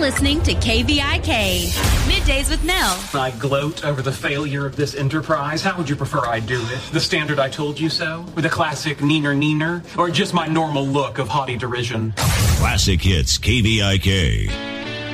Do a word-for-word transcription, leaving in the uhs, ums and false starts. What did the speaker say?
listening to K V I K, Middays with Nell. I gloat over the failure of this enterprise. How would you prefer I do it? The standard I told you so? With a classic neener neener? Or just my normal look of haughty derision? Classic Hits K V I K.